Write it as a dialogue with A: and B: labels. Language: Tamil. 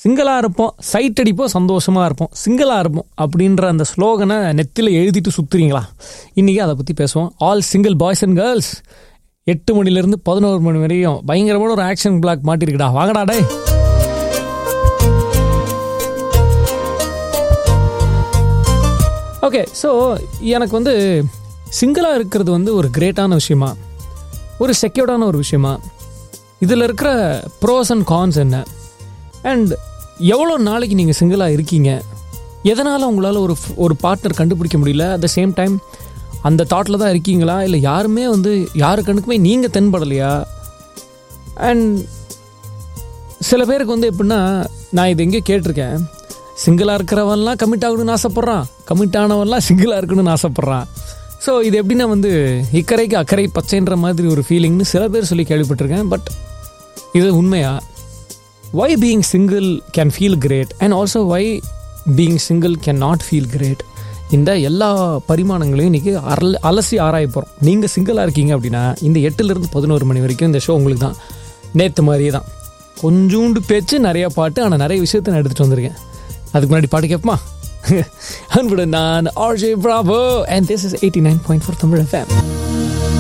A: சிங்கிளாக இருப்போம், சைட் அடிப்போம், சந்தோஷமாக இருப்போம், சிங்கிளாக இருப்போம் அப்படின்ற அந்த ஸ்லோகனை நெத்தியில் எழுதிட்டு சுற்றுறீங்களா? இன்றைக்கி அதை பற்றி பேசுவோம். All single boys and girls 8 மணிலேருந்து 11 மணி வரையும் பயங்கரமான ஒரு ஆக்ஷன் பிளாக் மாட்டிருக்குடா. வாங்கடா டே. ஓகே, ஸோ எனக்கு வந்து சிங்கிளாக இருக்கிறது வந்து ஒரு கிரேட்டான விஷயமா, ஒரு செக்யூர்டான ஒரு விஷயமா, இதில் இருக்கிற ப்ரோஸ் அண்ட் கான்ஸ் என்ன, அண்ட் எவ்வளோ நாளைக்கு நீங்கள் சிங்கிளாக இருக்கீங்க, எதனால் உங்களால் ஒரு பார்ட்னர் கண்டுபிடிக்க முடியல, அட் த சேம் டைம் அந்த தாட்டில் தான் இருக்கீங்களா, இல்லை யாருமே வந்து யாரு கணக்குமே நீங்கள் தென்படலையா? அண்ட் சில பேருக்கு வந்து எப்படின்னா, நான் இது எங்கேயோ கேட்டிருக்கேன், சிங்கிளாக இருக்கிறவன்லாம் கமிட் ஆகணும்னு ஆசைப்பட்றான், கமிட் ஆனவன்லாம் சிங்கிளாக இருக்கணும்னு ஆசைப்பட்றான். ஸோ இது எப்படின்னா வந்து இக்கரைக்கு அக்கறை பச்சைன்ற மாதிரி ஒரு ஃபீலிங்னு சில பேர் சொல்லி கேள்விப்பட்டிருக்கேன். பட் இது உண்மையா? why being single can feel great and also why being single cannot feel great? இந்த எல்லா பரிமாணங்களையும் இன்றைக்கி அலசி ஆராய போகிறோம். நீங்கள் சிங்கிளாக இருக்கீங்க அப்படின்னா இந்த 8லேருந்து 11 மணி வரைக்கும் இந்த ஷோ உங்களுக்கு தான். நேற்று மாதிரியே தான், கொஞ்சோண்டு பேச்சு, நிறையா பாட்டு, ஆனால் நிறைய விஷயத்தை நான் எடுத்துகிட்டு வந்திருக்கேன். அதுக்கு முன்னாடி பாட்டு கேட்போமா? அன்புடன் நான் RJ Bravo and this is 89.4 Tamil FM.